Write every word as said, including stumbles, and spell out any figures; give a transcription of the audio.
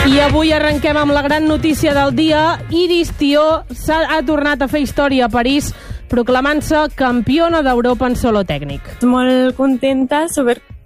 I avui arrenquem amb la gran notícia del dia. Iris Tió s'ha ha tornat a fer història a París, proclamant-se campiona d'Europa en solo tècnic. Molt contenta, super